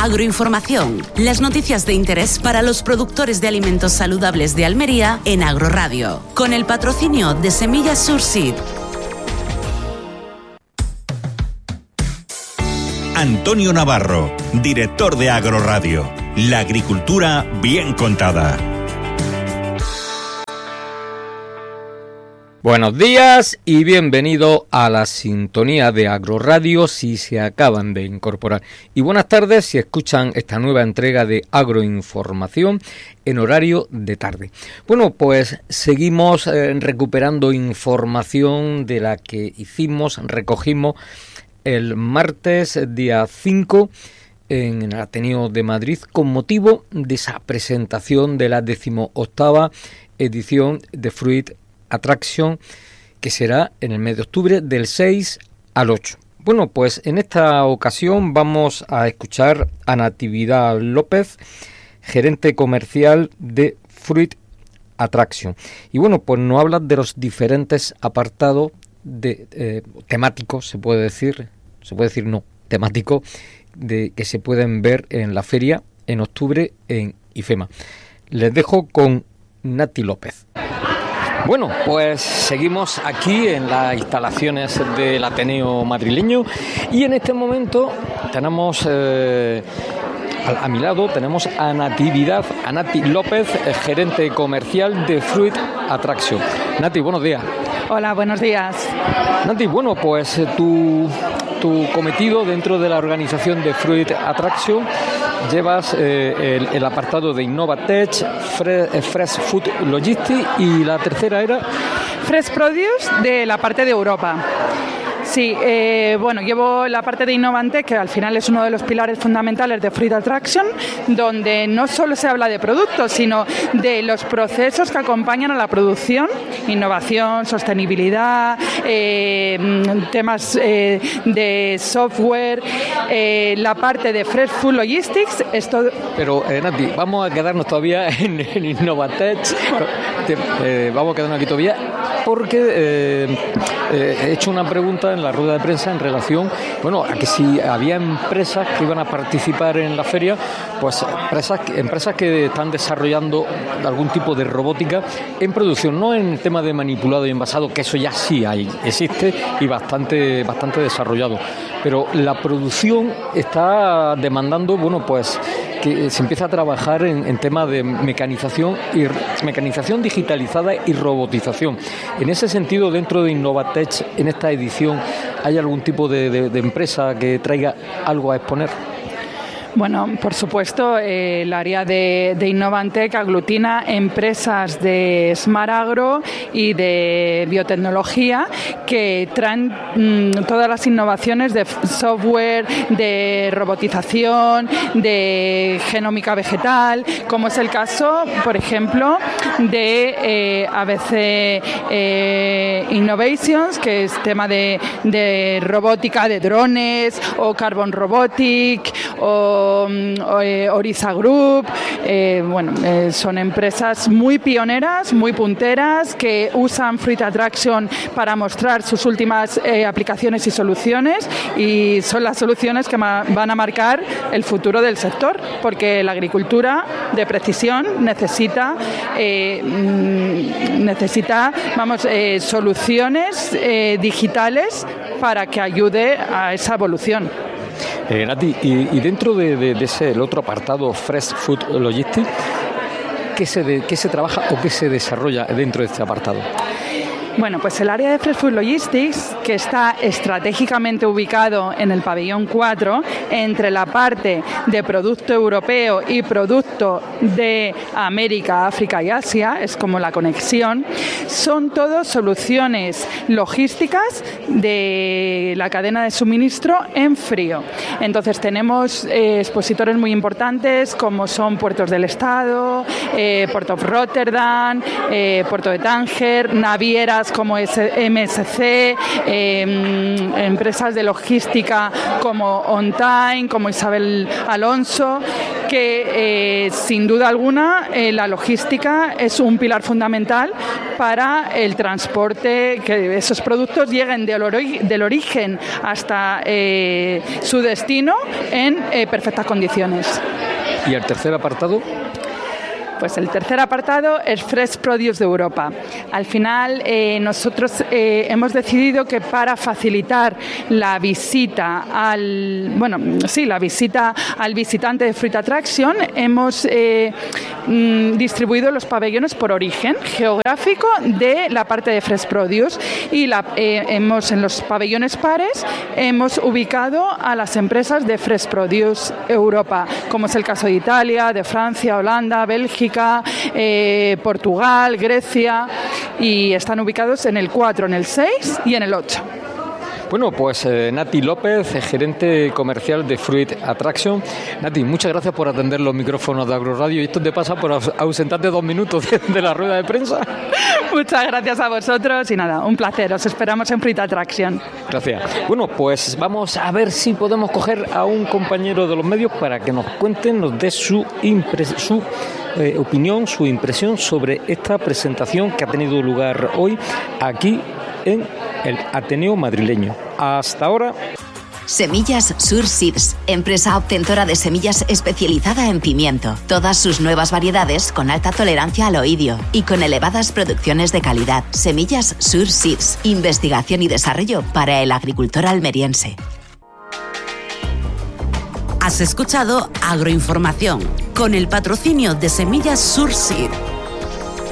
Agroinformación, las noticias de interés para los productores de alimentos saludables de Almería en Agroradio, con el patrocinio de Semillas Surseed. Antonio Navarro, director de Agroradio. La agricultura bien contada. Buenos días y bienvenido a la sintonía de Agroradio si se acaban de incorporar. Y buenas tardes si escuchan esta nueva entrega de Agroinformación en horario de tarde. Bueno, pues seguimos recuperando información de la que recogimos el martes día 5 en el Ateneo de Madrid con motivo de esa presentación de la 18ª edición de Fruit Attraction, que será en el mes de octubre del 6 al 8. Bueno, pues en esta ocasión vamos a escuchar a Natividad López, gerente comercial de Fruit Attraction. Y bueno, pues nos habla de los diferentes apartados de temáticos, temáticos que se pueden ver en la feria en octubre en IFEMA. Les dejo con Nati López. Bueno, pues seguimos aquí en las instalaciones del Ateneo madrileño y en este momento tenemos a mi lado tenemos a Nati López, gerente comercial de Fruit Attraction. Nati, buenos días. Hola, buenos días. Nati, bueno, pues tu cometido dentro de la organización de Fruit Attraction, llevas el apartado de Innovatech, Fresh Food Logistics y la tercera era Fresh Produce de la parte de Europa. Sí, llevo la parte de Innovantech, que al final es uno de los pilares fundamentales de Fruit Attraction, donde no solo se habla de productos, sino de los procesos que acompañan a la producción, innovación, sostenibilidad, temas de software, la parte de Fresh Food Logistics. Pero, Nati, vamos a quedarnos todavía en Innovatech, vamos a quedarnos aquí todavía, porque he hecho una pregunta en la rueda de prensa en relación, a que si había empresas que iban a participar en la feria, pues empresas que están desarrollando algún tipo de robótica en producción, no en tema de manipulado y envasado, que eso ya sí existe y bastante desarrollado, pero la producción está demandando, que se empieza a trabajar en temas de mecanización digitalizada y robotización. En ese sentido, dentro de Innovatech, en esta edición, ¿hay algún tipo de empresa que traiga algo a exponer? Bueno, por supuesto, el área de Innovantech aglutina empresas de Smart Agro y de biotecnología que traen todas las innovaciones de software, de robotización, de genómica vegetal, como es el caso, por ejemplo, de ABC Innovations, que es tema de robótica, de drones, o Carbon Robotic, o Orisa Group. Son empresas muy pioneras, muy punteras, que usan Fruit Attraction para mostrar sus últimas aplicaciones y soluciones, y son las soluciones que van a marcar el futuro del sector, porque la agricultura de precisión necesita soluciones digitales para que ayude a esa evolución. Nati, y dentro de ese el otro apartado, Fresh Food Logistics, ¿qué se trabaja o qué se desarrolla dentro de este apartado? Bueno, pues el área de Fresh Food Logistics, que está estratégicamente ubicado en el pabellón 4, entre la parte de producto europeo y producto de América, África y Asia, es como la conexión, son todas soluciones logísticas de la cadena de suministro en frío. Entonces tenemos expositores muy importantes como son Puertos del Estado, Port of Rotterdam, Puerto de Tánger, navieras empresas como MSC, empresas de logística como OnTime, como Isabel Alonso, que sin duda alguna la logística es un pilar fundamental para el transporte, que esos productos lleguen del origen hasta su destino en perfectas condiciones. ¿Y el tercer apartado? Pues el tercer apartado es Fresh Produce de Europa. Al final nosotros hemos decidido que para facilitar la visita al visitante de Fruit Attraction hemos distribuido los pabellones por origen geográfico de la parte de Fresh Produce y en los pabellones pares hemos ubicado a las empresas de Fresh Produce Europa, como es el caso de Italia, de Francia, Holanda, Bélgica, Portugal, Grecia, y están ubicados en el 4, en el 6 y en el 8. Bueno, pues Nati López, gerente comercial de Fruit Attraction. Nati, muchas gracias por atender los micrófonos de Agroradio. Y esto te pasa por ausentarte 2 minutos de la rueda de prensa. Muchas gracias a vosotros y nada, un placer. Os esperamos en Fruit Attraction. Gracias. Bueno, pues vamos a ver si podemos coger a un compañero de los medios para que nos cuente, nos dé su opinión, su impresión sobre esta presentación que ha tenido lugar hoy aquí en el Ateneo madrileño. Hasta ahora. Semillas Sur Seeds, empresa obtentora de semillas especializada en pimiento. Todas sus nuevas variedades con alta tolerancia al oidio y con elevadas producciones de calidad. Semillas Sur Seeds, investigación y desarrollo para el agricultor almeriense. Has escuchado Agroinformación con el patrocinio de Semillas Sur Seed.